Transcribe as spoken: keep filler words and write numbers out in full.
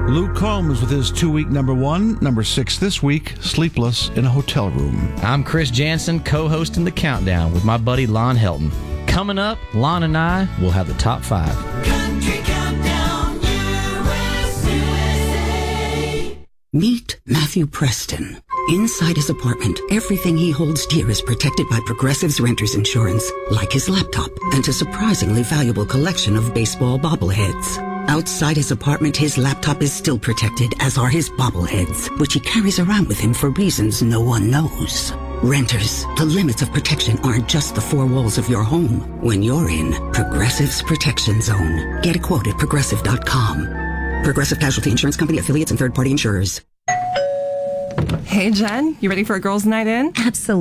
Luke Combs with his two-week number one, number six this week, Sleepless in a Hotel Room. I'm Chris Jansen, co-hosting The Countdown with my buddy Lon Helton. Coming up, Lon and I will have the top five. Country Countdown U S A. Meet Matthew Preston. Inside his apartment, everything he holds dear is protected by Progressive's renter's insurance, like his laptop and a surprisingly valuable collection of baseball bobbleheads. Outside his apartment, his laptop is still protected, as are his bobbleheads, which he carries around with him for reasons no one knows. Renters, the limits of protection aren't just the four walls of your home. When you're in Progressive's Protection Zone, get a quote at progressive dot com. Progressive Casualty Insurance Company, affiliates, and third-party insurers. Hey, Jen, you ready for a girls' night in? Absolutely.